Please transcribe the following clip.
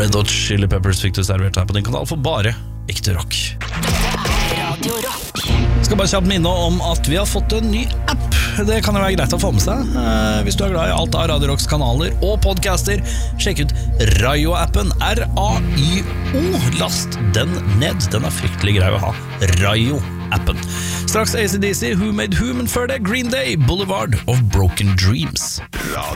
Red Hot Chili Peppers fikk du servert her på din kanal for bare ekte rock. Radio Rock. Skal bare kjapt minne om at vi har fått en ny app. Det kan jo være greit å få med seg. Hvis du er glad i alt av Radio Rocks kanaler og podcaster, sjekk ut Rayo-appen. R-A-Y-O. Last den ned. Den er fryktelig grei å ha. Rayo-appen. Straks AC/DC, Who Made Who, men før det Green Day, Boulevard of Broken Dreams.